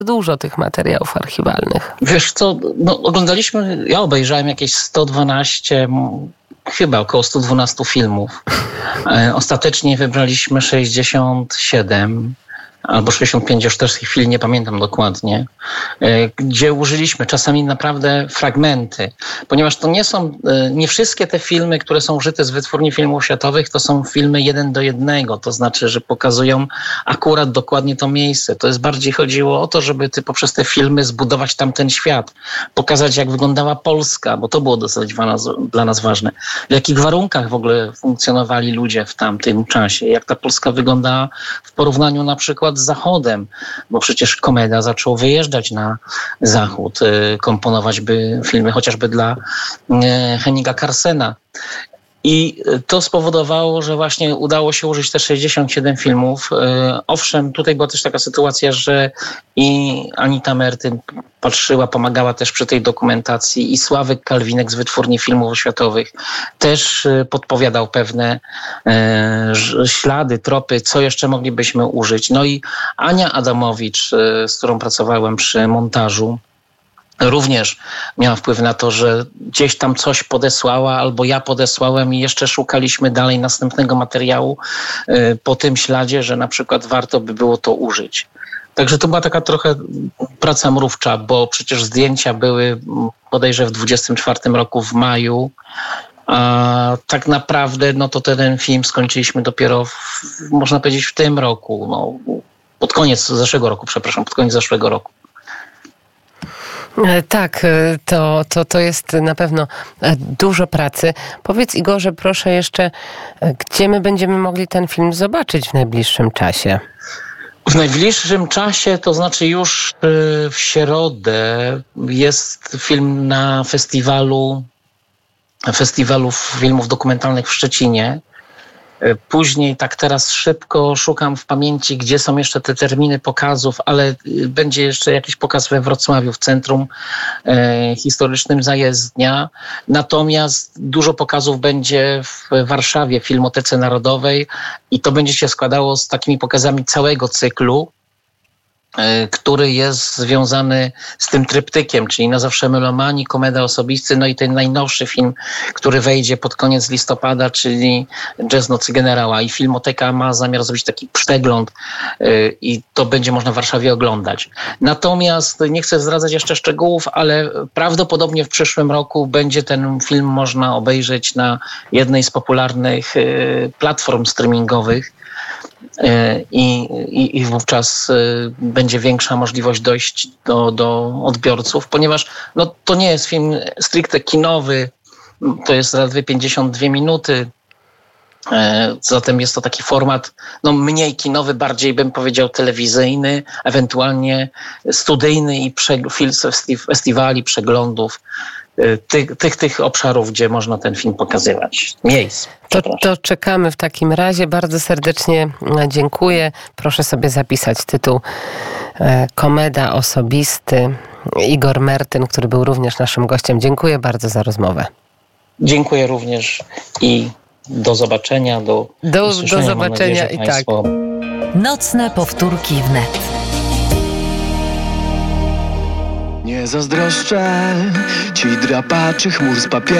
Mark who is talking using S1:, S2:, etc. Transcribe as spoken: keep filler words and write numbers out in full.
S1: dużo tych materiałów archiwalnych.
S2: Wiesz co, no, oglądaliśmy, ja obejrzałem jakieś sto dwanaście, chyba około sto dwanaście filmów. E, ostatecznie wybraliśmy sześćdziesiąt siedem albo sześćdziesiąt pięć, już też w tej chwili nie pamiętam dokładnie, gdzie użyliśmy czasami naprawdę fragmenty, ponieważ to nie są, nie wszystkie te filmy, które są użyte z Wytwórni Filmów Światowych, to są filmy jeden do jednego, to znaczy, że pokazują akurat dokładnie to miejsce. To jest bardziej chodziło o to, żeby ty poprzez te filmy zbudować tamten świat, pokazać, jak wyglądała Polska, bo to było dosyć dla nas, dla nas ważne. W jakich warunkach w ogóle funkcjonowali ludzie w tamtym czasie, jak ta Polska wyglądała w porównaniu na przykład z Zachodem, bo przecież Komeda zaczął wyjeżdżać na Zachód, komponować by filmy chociażby dla Henninga Carsena. I to spowodowało, że właśnie udało się użyć te sześćdziesiąt siedem filmów. Owszem, tutaj była też taka sytuacja, że i Anita Mertyn patrzyła, pomagała też przy tej dokumentacji i Sławek Kalwinek z Wytwórni Filmów Światowych też podpowiadał pewne e, ślady, tropy, co jeszcze moglibyśmy użyć. No i Ania Adamowicz, e, z którą pracowałem przy montażu, również miała wpływ na to, że gdzieś tam coś podesłała albo ja podesłałem i jeszcze szukaliśmy dalej następnego materiału y, po tym śladzie, że na przykład warto by było to użyć. Także to była taka trochę praca mrówcza, bo przecież zdjęcia były bodajże w dwudziestym czwartym roku w maju, a tak naprawdę no to ten film skończyliśmy dopiero w, można powiedzieć w tym roku, no, pod koniec zeszłego roku, przepraszam, pod koniec zeszłego roku.
S1: Tak, to, to, to jest na pewno dużo pracy. Powiedz, Igorze, proszę jeszcze, gdzie my będziemy mogli ten film zobaczyć w najbliższym czasie?
S2: W najbliższym czasie, to znaczy już w środę, jest film na festiwalu, festiwalu filmów dokumentalnych w Szczecinie. Później, tak teraz szybko szukam w pamięci, gdzie są jeszcze te terminy pokazów, ale będzie jeszcze jakiś pokaz we Wrocławiu, w Centrum e, Historycznym Zajezdnia. Natomiast dużo pokazów będzie w Warszawie, w Filmotece Narodowej i to będzie się składało z takimi pokazami całego cyklu, który jest związany z tym tryptykiem, czyli Na zawsze melomani, Komeda osobisty, no i ten najnowszy film, który wejdzie pod koniec listopada, czyli Jazz Nocy Generała. I Filmoteka ma zamiar zrobić taki przegląd i to będzie można w Warszawie oglądać. Natomiast nie chcę zdradzać jeszcze szczegółów, ale prawdopodobnie w przyszłym roku będzie ten film można obejrzeć na jednej z popularnych platform streamingowych. I, i, i wówczas będzie większa możliwość dojść do, do odbiorców, ponieważ no, to nie jest film stricte kinowy, to jest zaledwie pięćdziesiąt dwie minuty, zatem jest to taki format no, mniej kinowy, bardziej bym powiedział telewizyjny, ewentualnie studyjny i prze, film festiwali, przeglądów. Tych, tych, tych obszarów, gdzie można ten film pokazywać. Miejsc.
S1: To, to czekamy w takim razie. Bardzo serdecznie dziękuję. Proszę sobie zapisać tytuł Komeda osobisty. Igor Mertyn, który był również naszym gościem. Dziękuję bardzo za rozmowę.
S2: Dziękuję również i do zobaczenia, do
S1: Do, do zobaczenia i tak.
S3: Nocne powtórki wnet.
S4: Nie zazdroszczę ci drapaczy chmur z papieru.